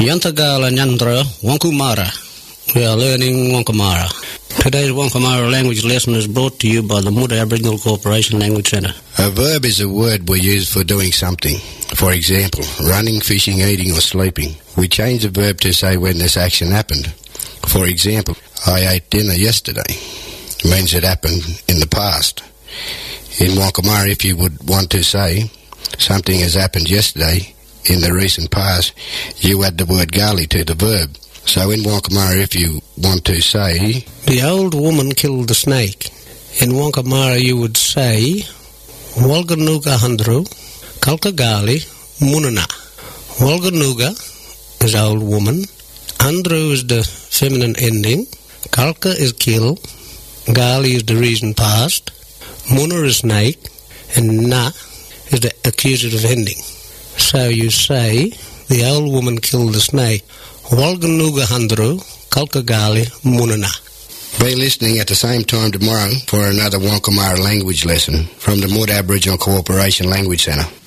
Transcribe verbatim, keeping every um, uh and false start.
Yantagala Nyandra Wankumara. We are learning Wankamara. Today's Wankamara language lesson is brought to you by the Muda Aboriginal Cooperation Language Centre. A verb is a word we use for doing something. For example, running, fishing, eating or sleeping. We change the verb to say when this action happened. For example, I ate dinner yesterday. It means it happened in the past. In Wankamara, if you would want to say something has happened yesterday in the recent past, you add the word gali to the verb. So in Wankamara, if you want to say, the old woman killed the snake. In Wankamara, you would say, Walganuga Handru, Kalka Gali, Munana. Walganuga is old woman. Andru is the feminine ending. Kalka is kill. Gali is the recent past. Muna is snake. And Na is the accusative ending. So you say, the old woman killed the snake. Walganuga Handru, Kalka Gali, Munana. Be listening at the same time tomorrow for another Wankamara language lesson from the Muda Aboriginal Cooperation Language Centre.